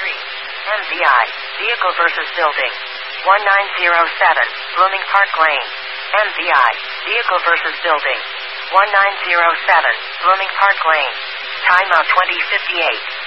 MVI, Vehicle versus Building. 1907, Blooming Park Lane. MVI, Vehicle versus Building. 1907, Blooming Park Lane. Timeout 2058.